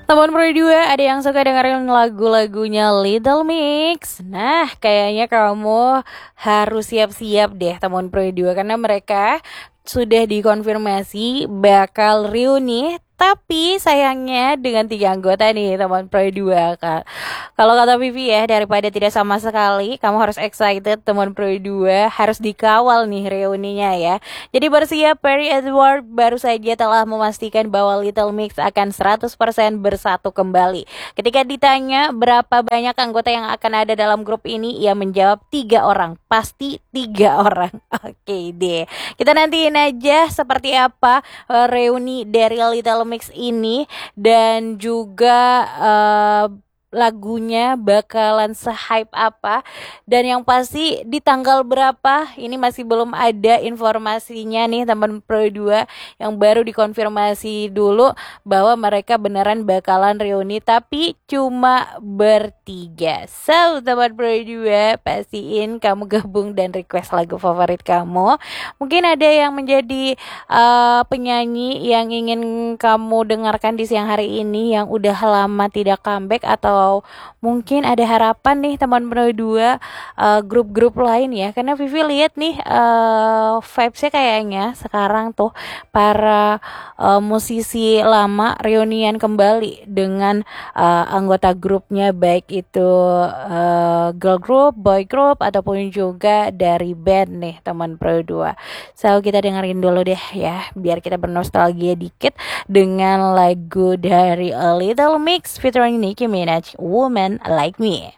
Teman Pro 2, ada yang suka dengerin lagu-lagunya Little Mix? Nah, kayaknya kamu harus siap-siap deh teman Pro 2 karena mereka sudah dikonfirmasi bakal reuni, tapi sayangnya dengan 3 anggota nih teman Pro 2 Kak. Kalau kata Vivi ya, daripada tidak sama sekali, kamu harus excited teman Pro 2, harus dikawal nih reuninya ya. Jadi bersiap, Perry Edward baru saja telah memastikan bahwa Little Mix akan 100% bersatu kembali. Ketika ditanya berapa banyak anggota yang akan ada dalam grup ini, ia menjawab 3 orang, pasti 3 orang. Oke deh, kita nantiin aja seperti apa reuni dari Little Mix ini dan juga lagunya bakalan se-hype apa, dan yang pasti di tanggal berapa ini masih belum ada informasinya nih teman Pro 2. Yang baru dikonfirmasi dulu bahwa mereka beneran bakalan reuni tapi cuma bertiga. So teman Pro 2, pastiin kamu gabung dan request lagu favorit kamu. Mungkin ada yang menjadi penyanyi yang ingin kamu dengarkan di siang hari ini yang udah lama tidak comeback, atau mungkin ada harapan nih teman Pro 2 grup-grup lain ya, karena Vivi lihat nih vibesnya kayaknya sekarang tuh para musisi lama reunian kembali dengan anggota grupnya, baik itu girl group, boy group, ataupun juga dari band nih teman Pro 2. So kita dengerin dulu deh ya, biar kita bernostalgia dikit dengan lagu dari A Little Mix featuring Nicki Minaj, Woman Like Me.